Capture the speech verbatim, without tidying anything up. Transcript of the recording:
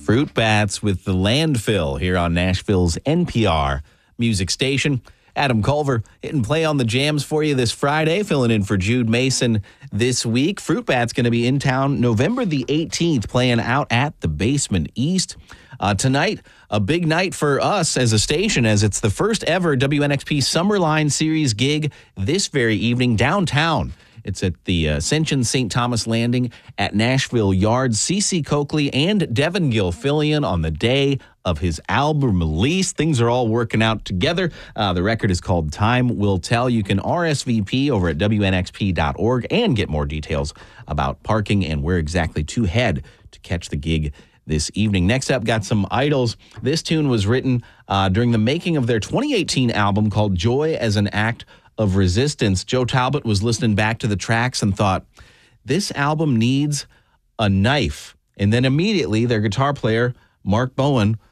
Fruit Bats with the Landfill here on Nashville's N P R music station. Adam Culver hitting play on the jams for you this Friday, filling in for Jude Mason this week. Fruit Bats going to be in town November the eighteenth, playing out at the Basement East. Uh, tonight, a big night for us as a station, as it's the first ever W N X P Summerline Series gig this very evening downtown. It's at the Ascension Saint Thomas Landing at Nashville Yards. C C Coakley and Devin Gilfillian on the day of his album release. Things are all working out together. Uh, the record is called Time Will Tell. You can R S V P over at W N X P dot org and get more details about parking and where exactly to head to catch the gig this evening. Next up, got some Idols. This tune was written uh, during the making of their twenty eighteen album called Joy as an Act of Resistance. Joe Talbot was listening back to the tracks and thought, this album needs a knife. And then immediately their guitar player, Mark Bowen,